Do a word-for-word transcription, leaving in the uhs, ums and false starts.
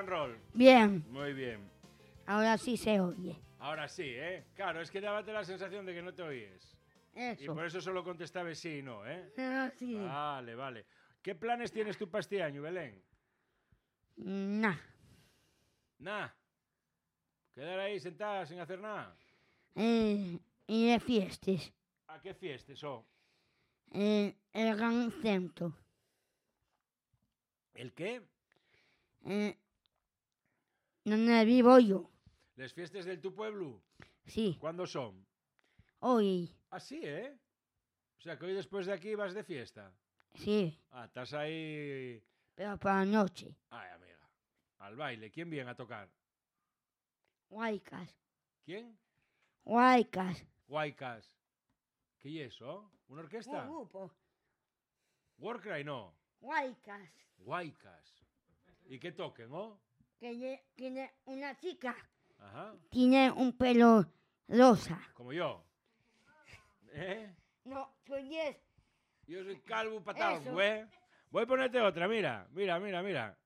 and roll? Bien. Muy bien. Ahora sí se oye. Ahora sí, ¿eh? Claro, es que dábate la sensación de que no te oyes. Eso. Y por eso solo contestabas sí y no, ¿eh? Ah, sí. Vale, vale. ¿Qué planes tienes tú para este año, Belén? Nah. Nah. Quedar ahí sentada sin hacer nada. Eh, y de fiestas. ¿A qué fiestas, oh? Eh, el gran centro. ¿El qué? Eh, donde vivo yo. ¿Las fiestas del tu pueblo? Sí. ¿Cuándo son? Hoy. Ah, sí, ¿eh? O sea, que hoy después de aquí vas de fiesta. Sí. Ah, estás ahí... Pero por la noche. Ay, amiga. Al baile. ¿Quién viene a tocar? Guaycas. ¿Quién? Guaycas. Guaycas. ¿Qué es eso? ¿Una orquesta? Un grupo. Warcry, no. Guaycas. Guaycas. ¿Y qué toquen, oh? Que lle- tiene una chica. Ajá. Tiene un pelo rosa. Como yo. ¿Eh? No, pues es. Yo soy calvo patado, Eso. güey. Voy a ponerte otra, mira. Mira, mira, mira.